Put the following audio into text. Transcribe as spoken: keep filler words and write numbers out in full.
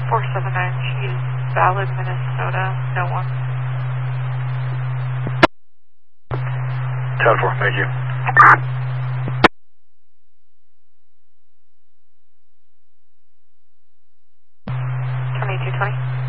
four seven nine, she is valid, Minnesota, no one. ten four, thank you. twenty-two twenty.